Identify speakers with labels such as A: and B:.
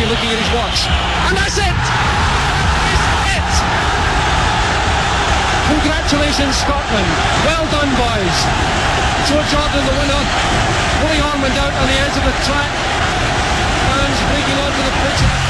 A: looking at his watch. And that's it! That is it! Congratulations, Scotland. Well done, boys. Joe Jordan, the winner. Willie Horn went out on the edge of the track. Fans breaking onto the pitch.